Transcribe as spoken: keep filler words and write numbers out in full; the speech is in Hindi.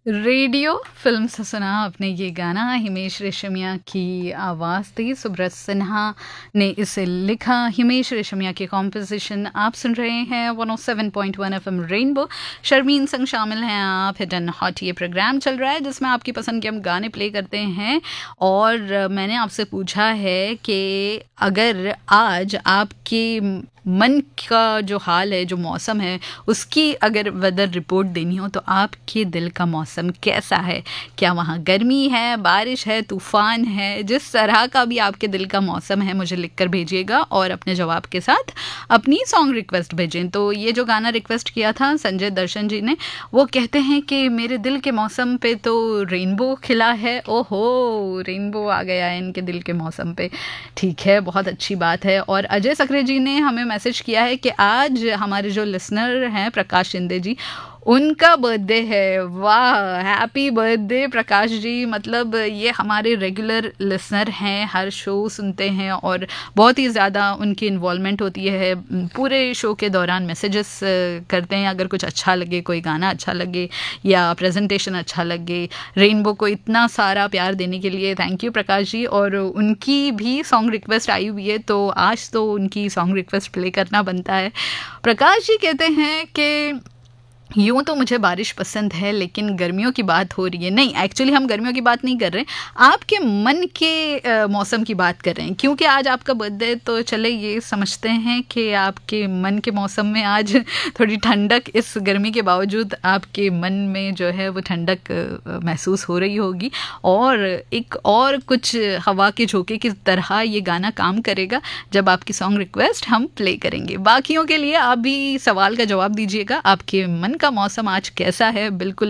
रेडियो फिल्म से सुना आपने ये गाना। हिमेश रेशमिया की आवाज़ थी, सुब्रत सिन्हा ने इसे लिखा। हिमेश रेशमिया की कॉम्पोजिशन आप सुन रहे हैं one O seven point one F M rainbow. Sharmin संग शामिल हैं आप। हिट एंड हॉट ये प्रोग्राम चल रहा है जिसमें आपकी पसंद के हम गाने प्ले करते हैं। और मैंने आपसे पूछा है कि अगर आज आपके मन का जो हाल है, जो मौसम है, उसकी अगर वेदर रिपोर्ट देनी हो तो आपके दिल का मौसम कैसा है? क्या वहाँ गर्मी है, बारिश है, तूफान है? जिस तरह का भी आपके दिल का मौसम है मुझे लिखकर भेजिएगा और अपने जवाब के साथ अपनी सॉन्ग रिक्वेस्ट भेजें। तो ये जो गाना रिक्वेस्ट किया था संजय दर्शन जी ने, वो कहते हैं कि मेरे दिल के मौसम पे तो रेनबो खिला है। ओहो, रेनबो आ गया है इनके दिल के मौसम पे। ठीक है, बहुत अच्छी बात है। और अजय सकरे जी ने हमें मैसेज किया है कि आज हमारे जो लिसनर हैं प्रकाश शिंदे जी, उनका बर्थडे है। वाह, हैप्पी बर्थडे प्रकाश जी। मतलब ये हमारे रेगुलर लिसनर हैं, हर शो सुनते हैं और बहुत ही ज़्यादा उनकी इन्वॉल्वमेंट होती है। पूरे शो के दौरान मैसेजेस करते हैं अगर कुछ अच्छा लगे, कोई गाना अच्छा लगे या प्रेजेंटेशन अच्छा लगे। रेनबो को इतना सारा प्यार देने के लिए थैंक यू प्रकाश जी। और उनकी भी सॉन्ग रिक्वेस्ट आई हुई है तो आज तो उनकी सॉन्ग रिक्वेस्ट प्ले करना बनता है। प्रकाश जी कहते हैं कि यूँ तो मुझे बारिश पसंद है लेकिन गर्मियों की बात हो रही है। नहीं, एक्चुअली हम गर्मियों की बात नहीं कर रहे हैं, आपके मन के आ, मौसम की बात कर रहे हैं। क्योंकि आज आपका बर्थडे तो चले ये समझते हैं कि आपके मन के मौसम में आज थोड़ी ठंडक, इस गर्मी के बावजूद आपके मन में जो है वो ठंडक महसूस हो रही होगी। और एक और कुछ हवा के झोंके की तरह ये गाना काम करेगा जब आपकी सॉन्ग रिक्वेस्ट हम प्ले करेंगे। बाकियों के लिए आप भी सवाल का जवाब दीजिएगा, आपके मन का मौसम आज कैसा है? बिल्कुल